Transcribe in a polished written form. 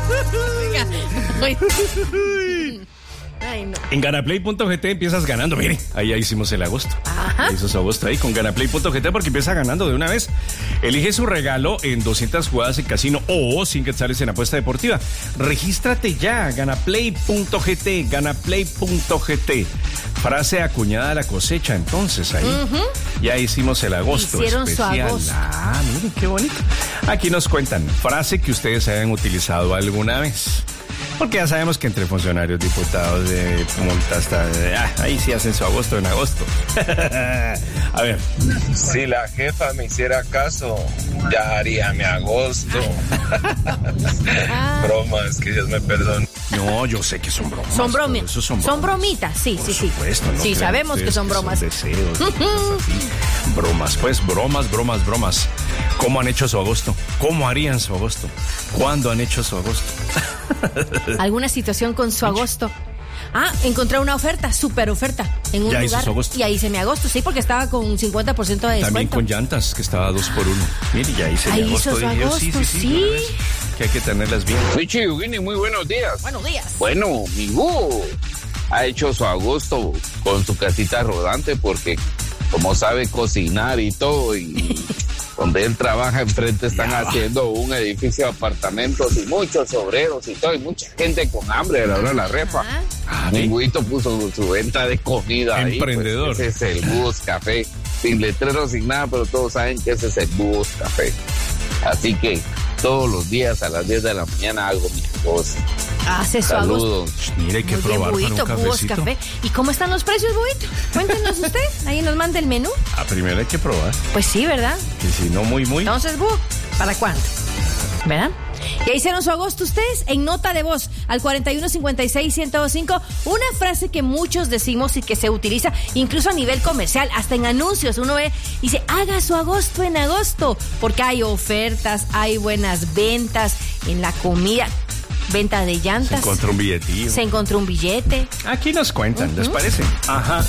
Ay, no. En ganaplay.gt empiezas ganando. Mire, ahí ya hicimos el agosto. Ajá. Hizo su agosto ahí con ganaplay.gt porque empieza ganando de una vez. Elige su regalo en 200 jugadas en casino o 100 quetzales en apuesta deportiva. Regístrate ya, ganaplay.gt, ganaplay.gt. Frase acuñada a la cosecha, entonces ahí. Ya hicimos el agosto Hicieron especial. su agosto. Ah, miren qué bonito. Aquí nos cuentan, frase que ustedes hayan utilizado alguna vez. Porque ya sabemos que entre funcionarios, diputados, multas, ahí sí hacen su agosto en agosto. A ver. Si la jefa me hiciera caso, ya haría mi agosto. Bromas, que Dios me perdone. No, yo sé que son bromas. Son bromas. Son bromitas, sí, Por sí, sí. supuesto, ¿no? Sí, Crean sabemos que ustedes son bromas. deseos, cosas así. Bromas, pues, bromas. ¿Cómo han hecho su agosto? ¿Cómo harían su agosto? ¿Cuándo han hecho su agosto? ¿Alguna situación con su agosto? Ah, encontré una oferta, súper oferta, en un Ya hizo lugar. su agosto. Y ahí hice mi agosto, sí, porque estaba con un 50% de descuento. También con llantas, que estaba 2x1. Mire, ya hice mi Ahí agosto. hizo su dije yo, agosto, sí. de una vez, que hay que tenerlas bien. Richie Eugene, muy buenos días. Buenos días. Bueno, mi Hugo ha hecho su agosto con su casita rodante porque, como sabe cocinar y todo, y donde él trabaja enfrente están haciendo un edificio de apartamentos y muchos obreros y todo, y mucha gente con hambre a la hora de la refa. Mi Huguito puso su venta de comida ahí. Emprendedor. Pues, ese es el Búhos Café. Sin letrero, sin nada, pero todos saben que ese es el Búhos Café. Así que todos los días a las 10 de la mañana hago mi negocio. Hace su agosto. Saludos. Mire, hay que Muy bien, probar Buito, para un Búhos cafecito. Café. ¿Y cómo están los precios, Buito? Cuéntenos usted. Ahí nos manda el menú. Primero hay que probar. Pues sí, ¿verdad? Que si no, muy. Entonces, ¿para cuándo? ¿Verdad? Ya hicieron su agosto ustedes en nota de voz al 4156-1025. Una frase que muchos decimos y que se utiliza incluso a nivel comercial, hasta en anuncios. Uno ve y dice, haga su agosto en agosto, porque hay ofertas, hay buenas ventas en la comida, venta de llantas. Se encontró un billetillo. Se encontró un billete. Aquí nos cuentan, ¿les parece? Ajá.